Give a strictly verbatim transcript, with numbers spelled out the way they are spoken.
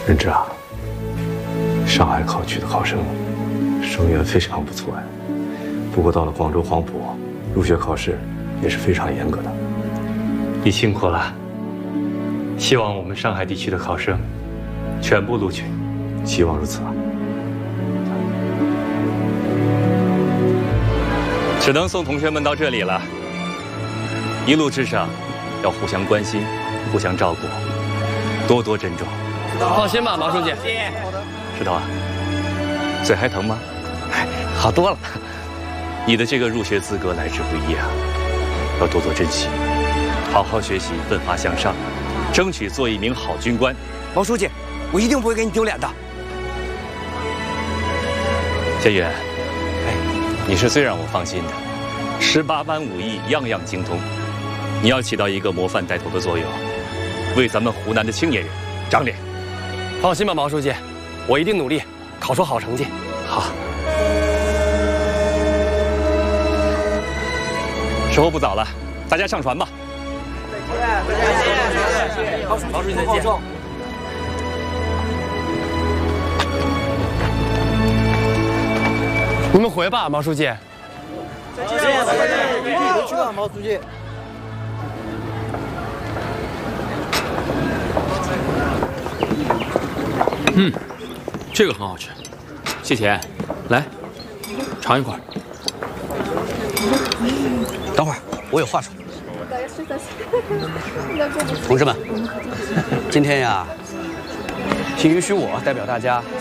任之啊，上海考区的考生生源非常不错呀。不过到了广州黄埔，入学考试也是非常严格的。 你辛苦了，希望我们上海地区的考生全部录取， 希望如此啊。 只能送同学们到这里了。一路之上，要互相关心，互相照顾，多多珍重。 放心吧，毛书记。 石头啊，嘴还疼吗？ 好多了。 你的这个入学资格来之不易啊，要多多珍惜，好好学习，奋发向上，争取做一名好军官。 毛书记，我一定不会给你丢脸的。 谢远，哎，你是最让我放心的，十八般武艺样样精通，你要起到一个模范带头的作用，为咱们湖南的青年人长脸。 放心吧，毛书记，我一定努力，考出好成绩。 好。时候不早了，大家上船吧。 再见，再见，毛书记再见。你们回吧，毛书记。 再见，再见，回去吧，毛书记。 嗯，这个很好吃，谢田，来，尝一块。 等会儿，我有话说。同志们，今天呀，请允许我代表大家